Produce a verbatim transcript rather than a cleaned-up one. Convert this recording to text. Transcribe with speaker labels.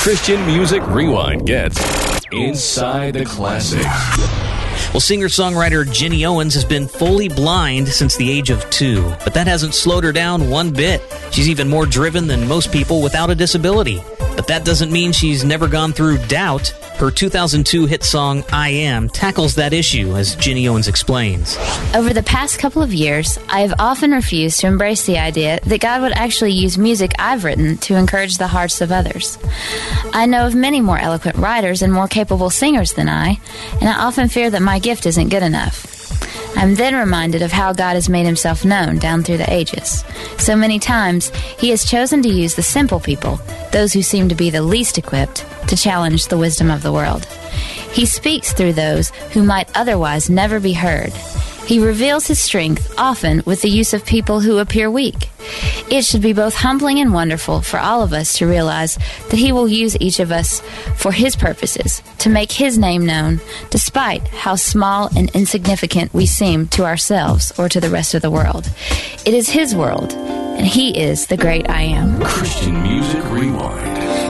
Speaker 1: Christian Music Rewind gets inside the classics.
Speaker 2: Well, singer-songwriter Jenny Owens has been fully blind since the age of two, but that hasn't slowed her down one bit. She's even more driven than most people without a disability. But that doesn't mean she's never gone through doubt. Her two thousand two hit song, I Am, tackles that issue, as Jenny Owens explains.
Speaker 3: Over the past couple of years, I have often refused to embrace the idea that God would actually use music I've written to encourage the hearts of others. I know of many more eloquent writers and more capable singers than I, and I often fear that my gift isn't good enough. I'm then reminded of how God has made himself known down through the ages. So many times, he has chosen to use the simple people, those who seem to be the least equipped, to challenge the wisdom of the world. He speaks through those who might otherwise never be heard. He reveals his strength, often with the use of people who appear weak. It should be both humbling and wonderful for all of us to realize that he will use each of us for his purposes, to make his name known, despite how small and insignificant we seem to ourselves or to the rest of the world. It is his world, and he is the great I Am.
Speaker 1: Christian Music Rewind.